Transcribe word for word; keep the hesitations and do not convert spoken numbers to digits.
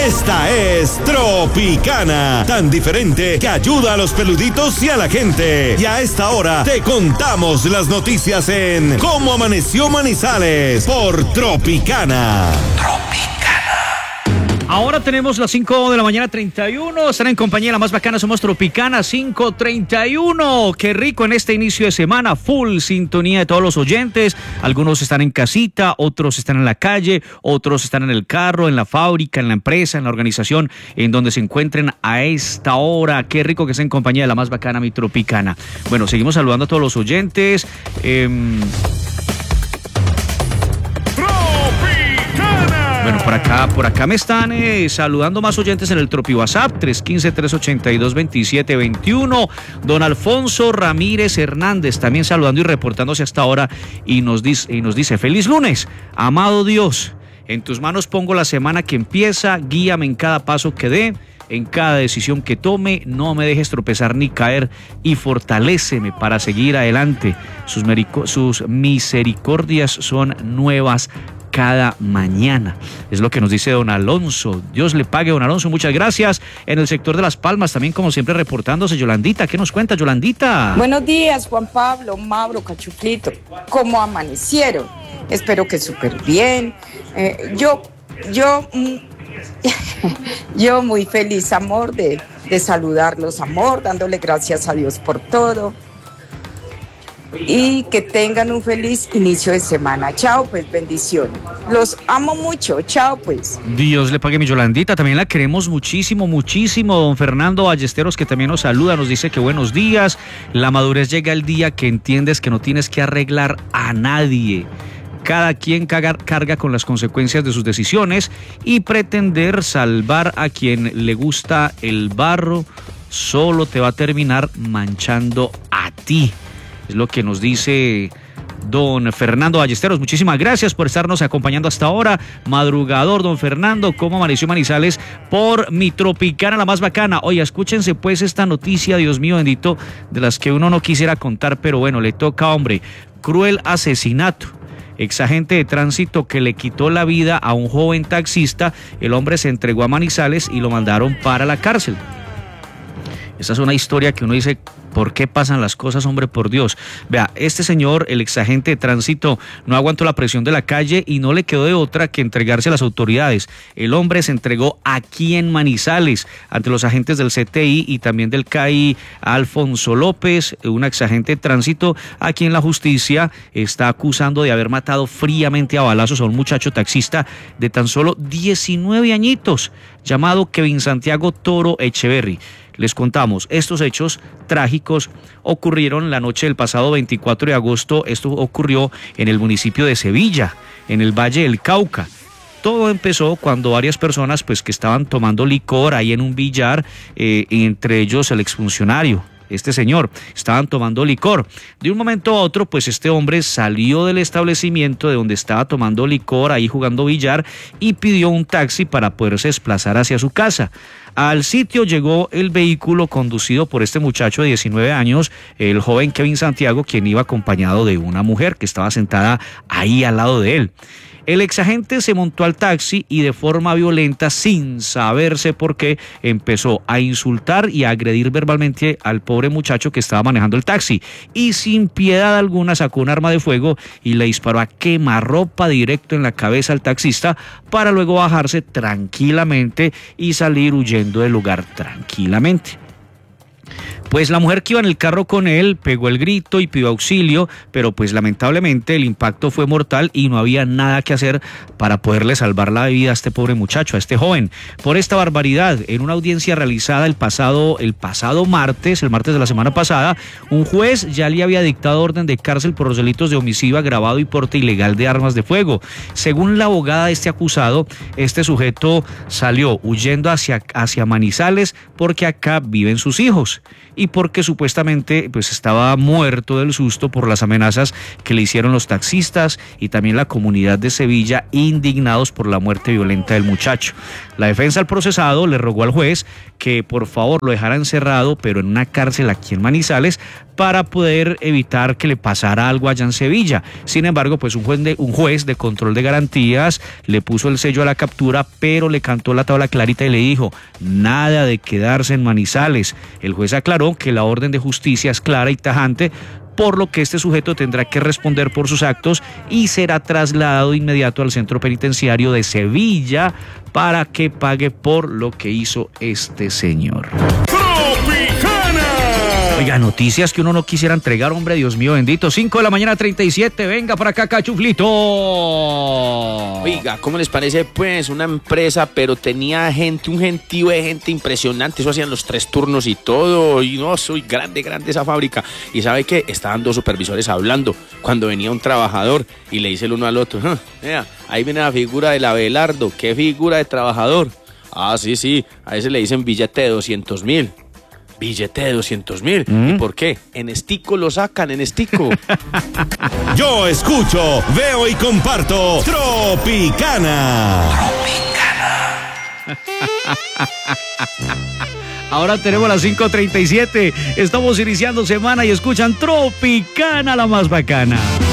Esta es Tropicana, tan diferente que ayuda a los peluditos y a la gente. Y a esta hora te contamos las noticias en Cómo Amaneció Manizales por Tropicana. Tropicana. Ahora tenemos las cinco de la mañana treinta y uno, están en compañía de la más bacana, somos Tropicana cinco treinta y uno. Qué rico en este inicio de semana, full sintonía de todos los oyentes. Algunos están en casita, otros están en la calle, otros están en el carro, en la fábrica, en la empresa, en la organización, en donde se encuentren a esta hora. Qué rico que estén en compañía de la más bacana, mi Tropicana. Bueno, seguimos saludando a todos los oyentes. Eh... Bueno, por acá, por acá me están eh, saludando más oyentes en el Tropi WhatsApp, tres uno cinco, tres ocho dos, dos siete dos uno. Don Alfonso Ramírez Hernández también saludando y reportándose hasta ahora y nos dice, y nos dice, feliz lunes, amado Dios, en tus manos pongo la semana que empieza, guíame en cada paso que dé, en cada decisión que tome, no me dejes tropezar ni caer y fortaléceme para seguir adelante. Sus, merico- sus misericordias son nuevas cada mañana. Es lo que nos dice don Alonso. Dios le pague, don Alonso, muchas gracias. En el sector de Las Palmas también, como siempre, reportándose Yolandita. ¿Qué nos cuenta, Yolandita? Buenos días, Juan Pablo, Mauro, Cachuflito. ¿Cómo amanecieron? Espero que súper bien. Eh, yo, yo, yo muy feliz, amor, de, de saludarlos, amor, dándole gracias a Dios por todo. Y que tengan un feliz inicio de semana. Chao, pues, bendiciones. Los amo mucho. Chao, pues. Dios le pague, mi Yolandita. También la queremos muchísimo, muchísimo. Don Fernando Ballesteros, que también nos saluda, nos dice que buenos días. La madurez llega el día que entiendes que no tienes que arreglar a nadie. Cada quien carga, carga con las consecuencias de sus decisiones y pretender salvar a quien le gusta el barro solo te va a terminar manchando a ti. Es lo que nos dice don Fernando Ballesteros. Muchísimas gracias por estarnos acompañando hasta ahora. Madrugador, don Fernando, ¿cómo amaneció Manizales? Por mi Tropicana, la más bacana. Oye, escúchense pues esta noticia, Dios mío bendito, de las que uno no quisiera contar, pero bueno, le toca, hombre. Cruel asesinato. Exagente de tránsito que le quitó la vida a un joven taxista. El hombre se entregó a Manizales y lo mandaron para la cárcel. Esa es una historia que uno dice, ¿por qué pasan las cosas, hombre, por Dios? Vea, este señor, el exagente de tránsito, no aguantó la presión de la calle y no le quedó de otra que entregarse a las autoridades. El hombre se entregó aquí en Manizales, ante los agentes del C T I y también del C A I, Alfonso López, un exagente de tránsito, a quien la justicia está acusando de haber matado fríamente a balazos a un muchacho taxista de tan solo diecinueve añitos, llamado Kevin Santiago Toro Echeverry. Les contamos, estos hechos trágicos ocurrieron la noche del pasado veinticuatro de agosto. Esto ocurrió en el municipio de Sevilla, en el Valle del Cauca. Todo empezó cuando varias personas pues, que estaban tomando licor ahí en un billar, eh, entre ellos el exfuncionario, este señor, estaban tomando licor. De un momento a otro, pues este hombre salió del establecimiento de donde estaba tomando licor, ahí jugando billar, y pidió un taxi para poderse desplazar hacia su casa. Al sitio llegó el vehículo conducido por este muchacho de diecinueve años, el joven Kevin Santiago, quien iba acompañado de una mujer que estaba sentada ahí al lado de él. El exagente se montó al taxi y de forma violenta, sin saberse por qué, empezó a insultar y a agredir verbalmente al pobre muchacho que estaba manejando el taxi, y sin piedad alguna sacó un arma de fuego y le disparó a quemarropa directo en la cabeza al taxista, para luego bajarse tranquilamente y salir huyendo del lugar tranquilamente. Pues la mujer que iba en el carro con él pegó el grito y pidió auxilio, pero pues lamentablemente el impacto fue mortal y no había nada que hacer para poderle salvar la vida a este pobre muchacho, a este joven. Por esta barbaridad, en una audiencia realizada el pasado, el pasado martes, el martes de la semana pasada, un juez ya le había dictado orden de cárcel por los delitos de homicidio agravado y porte ilegal de armas de fuego. Según la abogada de este acusado, este sujeto salió huyendo hacia, hacia Manizales porque acá viven sus hijos. hijos y porque supuestamente pues estaba muerto del susto por las amenazas que le hicieron los taxistas y también la comunidad de Sevilla, indignados por la muerte violenta del muchacho. La defensa al procesado le rogó al juez que por favor lo dejara encerrado, pero en una cárcel aquí en Manizales, para poder evitar que le pasara algo allá en Sevilla. Sin embargo, pues un juez de, un juez de control de garantías le puso el sello a la captura, pero le cantó la tabla clarita y le dijo, nada de quedarse en Manizales. El juez aclaró que la orden de justicia es clara y tajante, por lo que este sujeto tendrá que responder por sus actos y será trasladado de inmediato al centro penitenciario de Sevilla para que pague por lo que hizo este señor. Oiga, noticias que uno no quisiera entregar, hombre, Dios mío bendito. cinco de la mañana, treinta y siete, venga para acá, Cachuflito. Oiga, ¿cómo les parece? Pues una empresa, pero tenía gente, un gentío de gente impresionante. Eso hacían los tres turnos y todo. Y no, soy grande, grande esa fábrica. Y ¿sabe qué? Estaban dos supervisores hablando cuando venía un trabajador y le dice el uno al otro, ah, mira, ahí viene la figura del Abelardo. ¿Qué figura de trabajador? Ah, sí, sí, a ese le dicen billete de doscientos mil. Billete de doscientos mil. ¿Mm? ¿Y por qué? En Estico lo sacan, en Estico. Yo escucho, veo y comparto Tropicana. Tropicana. Ahora tenemos las cinco treinta y siete. Estamos iniciando semana y escuchan Tropicana, la más bacana.